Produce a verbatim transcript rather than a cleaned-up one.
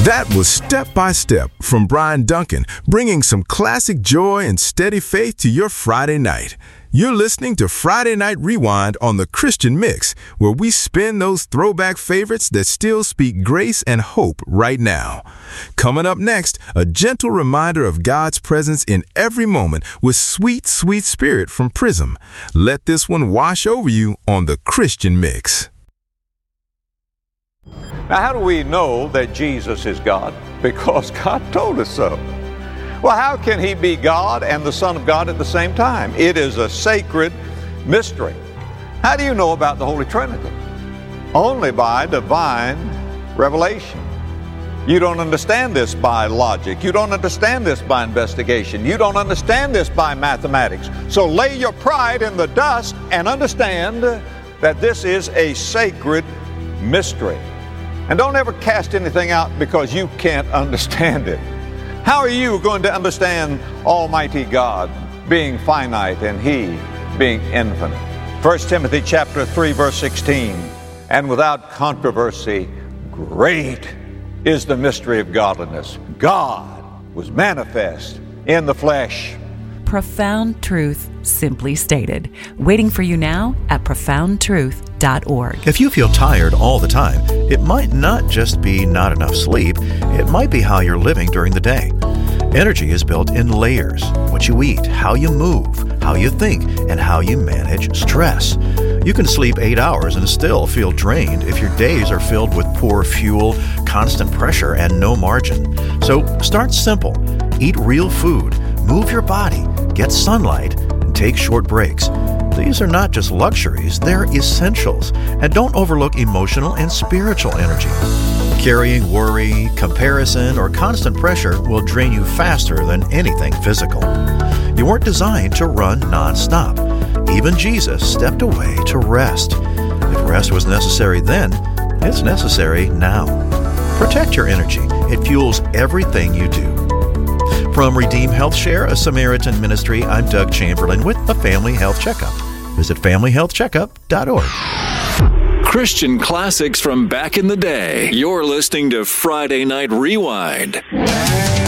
That was Step by Step from Brian Duncan, bringing some classic joy and steady faith to your Friday night. You're listening to Friday Night Rewind on the Christian Mix, where we spin those throwback favorites that still speak grace and hope right now. Coming up next, a gentle reminder of God's presence in every moment with Sweet, Sweet Spirit from Prism. Let this one wash over you on the Christian Mix. Now, how do we know that Jesus is God? Because God told us so. Well, how can He be God and the Son of God at the same time? It is a sacred mystery. How do you know about the Holy Trinity? Only by divine revelation. You don't understand this by logic. You don't understand this by investigation. You don't understand this by mathematics. So lay your pride in the dust and understand that this is a sacred mystery. And don't ever cast anything out because you can't understand it. How are you going to understand Almighty God being finite and He being infinite? First Timothy chapter three, verse sixteen, and without controversy, great is the mystery of godliness. God was manifest in the flesh. Profound truth, simply stated. Waiting for you now at profound truth dot org. If you feel tired all the time, it might not just be not enough sleep. It might be how you're living during the day. Energy is built in layers. What you eat, how you move, how you think, and how you manage stress. You can sleep eight hours and still feel drained if your days are filled with poor fuel, constant pressure, and no margin. So start simple. Eat real food. Move your body. Get sunlight. And take short breaks. These are not just luxuries, they're essentials. And don't overlook emotional and spiritual energy. Carrying worry, comparison, or constant pressure will drain you faster than anything physical. You weren't designed to run nonstop. Even Jesus stepped away to rest. If rest was necessary then, it's necessary now. Protect your energy. It fuels everything you do. From Redeem Health Share, a Samaritan ministry, I'm Doug Chamberlain with a Family Health Checkup. Visit family health checkup dot org. Christian classics from back in the day. You're listening to Friday Night Rewind.